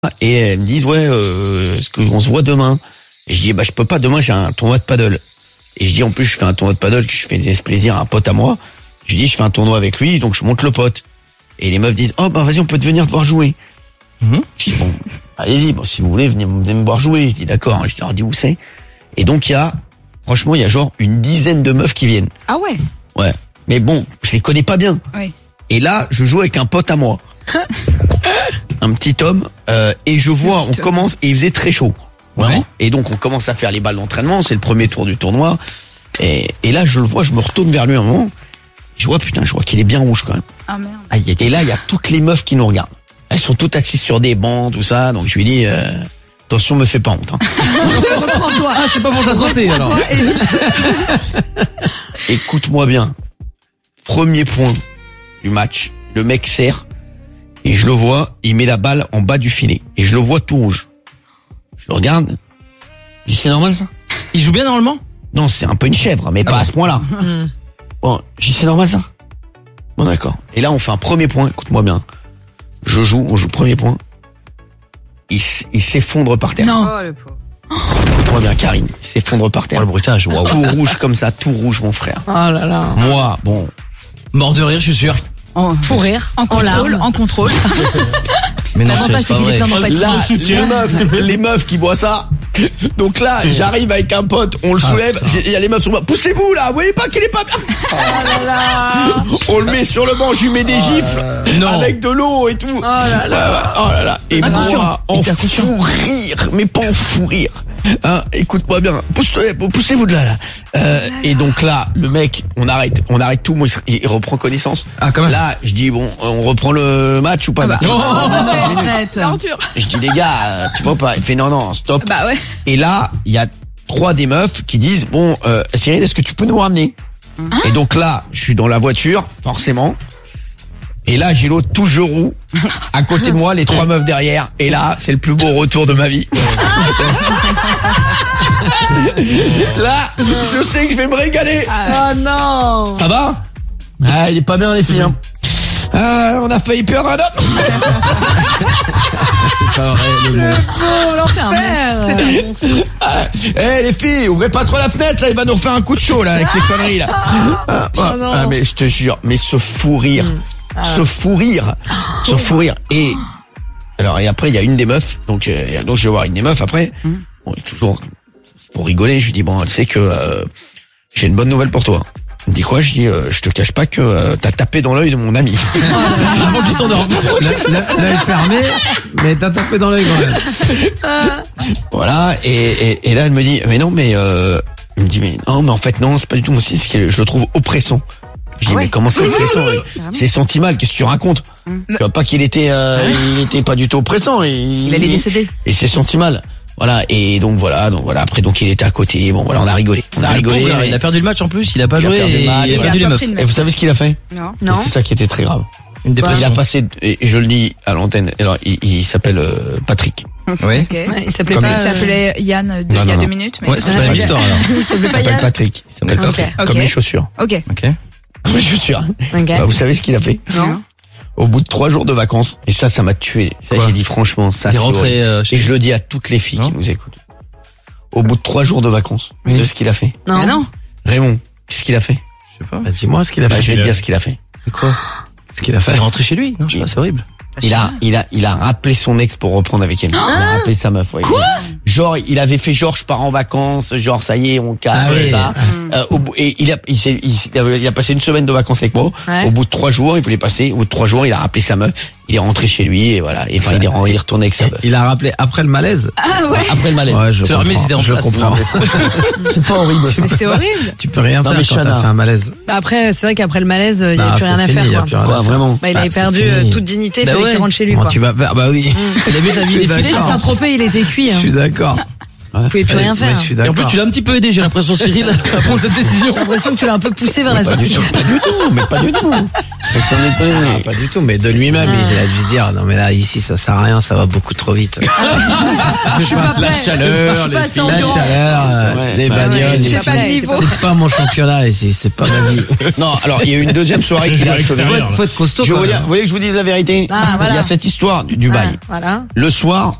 et elles me disent est-ce qu'on se voit demain? Et je dis je peux pas, demain j'ai un tournoi de paddle. Et je dis en plus je fais un tournoi de paddle que je fais des plaisir à un pote à moi. Je dis je fais un tournoi avec lui, donc je monte le pote. Et les meufs disent vas-y, on peut te venir te voir jouer. Je dis allez-y, si vous voulez venez me voir jouer. Je dis d'accord, je leur dis où c'est. Et donc il y a genre une dizaine de meufs qui viennent. Ah ouais. Ouais. Mais bon, je les connais pas bien. Oui. Et là, je joue avec un pote à moi. Un petit homme, et je vois, on commence, et il faisait très chaud. Vraiment. Ouais. Et donc, on commence à faire les balles d'entraînement, c'est le premier tour du tournoi. Et là, je le vois, je me retourne vers lui un moment. Je vois qu'il est bien rouge quand même. Ah merde. Et là, il y a toutes les meufs qui nous regardent. Elles sont toutes assises sur des bancs, tout ça. Donc, je lui dis, attention, me fais pas honte. Hein. Reprends-toi. Ah, c'est pas pour ta santé, alors. Écoute-moi bien. Premier point du match. Le mec serre. Et je le vois, il met la balle en bas du filet. Et je le vois tout rouge. Je le regarde. Je dis, c'est normal, ça? Il joue bien, normalement? Non, c'est un peu une chèvre, mais pas à ce point-là. Bon, je dis, c'est normal, ça? Bon, d'accord. Et là, on fait un premier point. Écoute-moi bien. On joue premier point. Il s'effondre par terre. Non. Oh, le pauvre. Écoute-moi bien, Karine. Il s'effondre par terre. Oh, le bruitage, waouh. Tout rouge comme ça, tout rouge, mon frère. Oh là là. Moi, bon. Mort de rire, je suis sûr. Fou rire. En contrôle. Mais non, c'est pas vrai. Là, les meufs qui boivent ça. Donc là, j'arrive avec un pote, on le soulève, il y a les meufs sur moi. Poussez-vous là, vous voyez pas qu'il est pas bien. Oh là là. On le met sur le banc, je lui mets des gifles avec de l'eau et tout. Oh là là. Oh là là. Et moi, en fou rire, mais pas en fou rire. Hein, écoute-moi bien, poussez-vous de là. Et donc là, le mec, on arrête tout. Moi, il reprend connaissance. Ah, quand même. Là, je dis on reprend le match ou pas? Je dis les gars, tu vois pas? Il fait non, stop. Bah ouais. Et là, il y a 3 des meufs qui disent Cyril, est-ce que tu peux nous ramener? Et donc là, je suis dans la voiture, forcément. Et là, j'ai l'autre tout roux à côté de moi, les 3 meufs derrière. Et là, c'est le plus beau retour de ma vie. Là, je sais que je vais me régaler. Oh non. Ça va? Ah, il est pas bien les filles. Hein. On a failli perdre un homme. C'est pas vrai, le monstre. Eh les filles, ouvrez pas trop la fenêtre là, il va nous refaire un coup de chaud là avec ces conneries là. Mais je te jure, mais ce fou rire. Et après il y a une des meufs, donc je vais voir une des meufs après. Bon, toujours pour rigoler, je lui dis tu sais que j'ai une bonne nouvelle pour toi. Il me dit quoi? Je dis je te cache pas que t'as tapé dans l'œil de mon ami. Avant qu'il s'endorme. L'œil fermé, mais t'as tapé dans l'œil quand même. Voilà, et là elle me dit il me dit mais en fait non, c'est pas du tout mon style, c'est que je le trouve oppressant. Je dis mais comment c'est oppressant? C'est sentimental, qu'est-ce que tu racontes? Tu vois pas qu'il était il était pas du tout oppressant, il allait décéder. Et c'est sentimental. Voilà, et donc voilà, après donc il était à côté, bon voilà, on a rigolé. Pauvre, il a perdu le match en plus, il a pas joué, il a perdu les meufs. Et vous savez ce qu'il a fait? Non. C'est ça qui était très grave. Une dépression. Il a passé, et je le dis à l'antenne, alors il s'appelle Patrick. Oui. Okay. Il s'appelait Yann il y a 2 minutes. Mais... Ouais, c'est pas la même histoire alors. Il s'appelle Patrick. Il s'appelle Patrick. Comme les chaussures. Ok. Comme les chaussures. Okay. Vous savez ce qu'il a fait? Non. Au bout de 3 jours de vacances, et ça m'a tué. Ça, j'ai dit franchement, ça c'est rentré, et je le dis à toutes les filles qui nous écoutent. Au bout de 3 jours de vacances, vous savez ce qu'il a fait? Non. Raymond, qu'est-ce qu'il a fait? Je sais pas. Dis-moi ce qu'il a fait. Je vais te dire ce qu'il a fait. Quoi? Ce qu'il a fait. Il est rentré chez lui? Non, je sais pas, c'est horrible. Il a rappelé son ex pour reprendre avec elle. Il a rappelé sa meuf. Ouais. Quoi? Genre, il avait fait genre je pars en vacances, genre ça y est, on casse ça. Et il a passé une semaine de vacances avec moi. Ouais. Au bout de 3 jours, il voulait passer. Au bout de 3 jours, il a rappelé sa meuf. Il est rentré chez lui et voilà. Et enfin, il est retourné avec sa meuf. Il a rappelé après le malaise. Ah ouais. Après le malaise. Ouais, je comprends. C'est pas horrible. Mais c'est horrible. Tu peux rien faire quand t'as fait un malaise. Après, c'est vrai qu'après le malaise, il n'y a plus rien à faire. Quoi, vraiment? Il avait perdu toute dignité, il fallait qu'il rentre chez lui. Tu vas faire, oui. Il avait sa vie défilée. Saint-Tropez, il était cuit. Je suis d'accord. Vous pouvez plus rien faire. Et en plus, tu l'as un petit peu aidé, j'ai l'impression, Cyril, à prendre cette décision. J'ai l'impression que tu l'as un peu poussé vers la sortie. Pas du tout, mais pas du tout. Pas du tout, mais de lui-même, il a dû se dire, non mais là, ici, ça sert à rien, ça va beaucoup trop vite. Je suis pas prêt. La chaleur, les bagnoles. J'ai pas de niveau. C'est pas mon championnat ici, c'est pas ma vie. Non, alors, il y a eu une deuxième soirée qui a achevé. Faut être costaud. Vous voulez que je vous dise la vérité? Voilà. Il y a cette histoire du bail. Voilà. Le soir,